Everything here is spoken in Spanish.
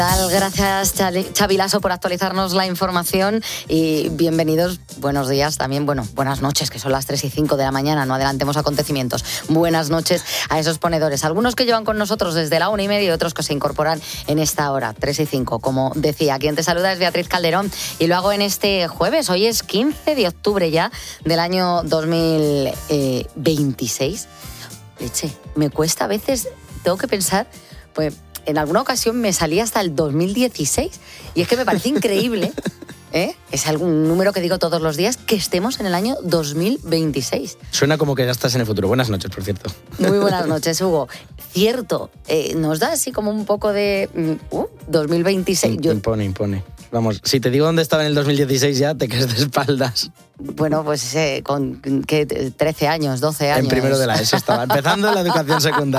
Gracias, Xavi Laso, por actualizarnos la información y bienvenidos, buenos días también, buenas noches, que son las 3:05 de la mañana, no adelantemos acontecimientos. Buenas noches a esos ponedores, algunos que llevan con nosotros desde la 1:30 y otros que se incorporan en esta hora, 3:05. Como decía, quien te saluda es Beatriz Calderón y lo hago en este jueves. Hoy es 15 de octubre ya del año 2026. Leche, me cuesta a veces, tengo que pensar, pues en alguna ocasión me salí hasta el 2016 y es que me parece increíble, es algún número que digo todos los días, que estemos en el año 2026. Suena como que ya estás en el futuro. Buenas noches, por cierto. Muy buenas noches, Hugo. Cierto, nos da así como un poco de 2026. Impone. Vamos, si te digo dónde estaba en el 2016 ya te quedas de espaldas. Bueno, pues con 13 años, 12 años. En primero de la ESO estaba empezando la educación secundaria.